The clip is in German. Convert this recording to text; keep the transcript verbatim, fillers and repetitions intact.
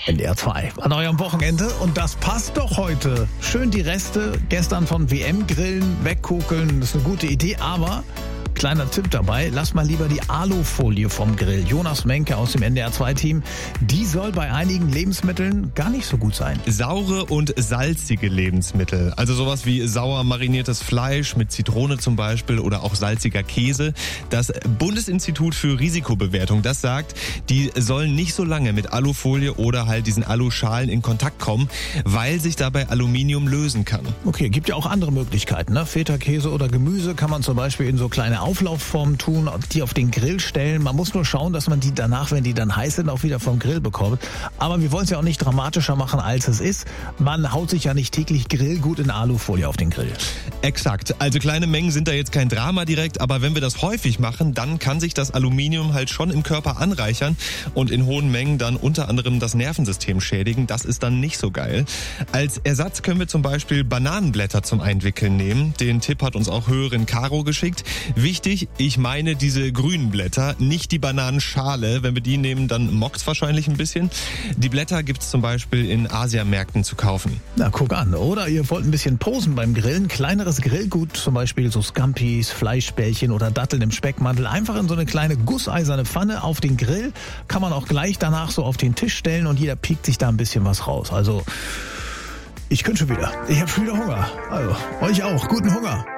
N D R zwei an eurem Wochenende und das passt doch heute. Schön die Reste gestern von W M-Grillen wegkugeln, das ist eine gute Idee, aber kleiner Tipp dabei, lass mal lieber die Alufolie vom Grill. Jonas Menke aus dem N D R zwei Team, die soll bei einigen Lebensmitteln gar nicht so gut sein. Saure und salzige Lebensmittel, also sowas wie sauer mariniertes Fleisch mit Zitrone zum Beispiel oder auch salziger Käse. Das Bundesinstitut für Risikobewertung, das sagt, die sollen nicht so lange mit Alufolie oder halt diesen Aluschalen in Kontakt kommen, weil sich dabei Aluminium lösen kann. Okay, gibt ja auch andere Möglichkeiten, ne? Feta-Käse oder Gemüse kann man zum Beispiel in so kleine Auflaufformen tun, die auf den Grill stellen. Man muss nur schauen, dass man die danach, wenn die dann heiß sind, auch wieder vom Grill bekommt. Aber wir wollen es ja auch nicht dramatischer machen, als es ist. Man haut sich ja nicht täglich Grillgut in Alufolie auf den Grill. Exakt. Also kleine Mengen sind da jetzt kein Drama direkt, aber wenn wir das häufig machen, dann kann sich das Aluminium halt schon im Körper anreichern und in hohen Mengen dann unter anderem das Nervensystem schädigen. Das ist dann nicht so geil. Als Ersatz können wir zum Beispiel Bananenblätter zum Einwickeln nehmen. Den Tipp hat uns auch Hörerin Caro geschickt. Wichtig, ich meine diese grünen Blätter, nicht die Bananenschale. Wenn wir die nehmen, dann mockt's wahrscheinlich ein bisschen. Die Blätter gibt's zum Beispiel in Asiamärkten zu kaufen. Na, guck an. Oder ihr wollt ein bisschen posen beim Grillen. Kleineres Grillgut, zum Beispiel so Scampis, Fleischbällchen oder Datteln im Speckmantel. Einfach in so eine kleine gusseiserne Pfanne auf den Grill. Kann man auch gleich danach so auf den Tisch stellen und jeder piekt sich da ein bisschen was raus. Also, ich könnte schon wieder. Ich habe schon wieder Hunger. Also, euch auch. Guten Hunger.